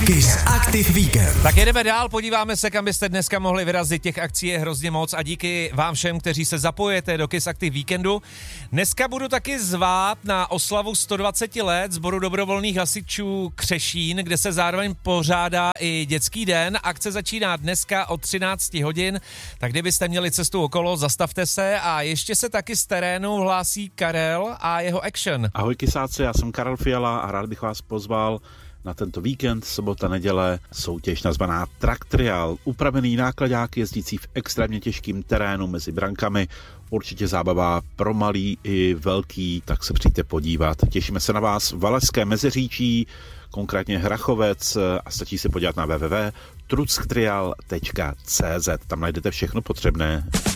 Kiss Active Weekend. Tak jedeme dál, podíváme se, kam byste dneska mohli vyrazit. Těch akcí je hrozně moc a díky vám všem, kteří se zapojete do Kiss Active Weekendu. Dneska budu taky zvát na oslavu 120 let Sboru dobrovolných hasičů Křešín, kde se zároveň pořádá i dětský den. Akce začíná dneska od 13 hodin, tak kdybyste měli cestu okolo, zastavte se a ještě se taky z terénu hlásí Karel a jeho Action. Ahoj kysáci, já jsem Karel Fiala a rád bych vás pozval na tento víkend, sobota, neděle, soutěž nazvaná Track Trial. Upravený nákladák jezdící v extrémně těžkým terénu mezi brankami. Určitě zábava pro malý i velký, tak se přijďte podívat. Těšíme se na vás v Valašské Meziříčí, konkrétně Hrachovec, a stačí se podívat na www.trucktrial.cz. Tam najdete všechno potřebné.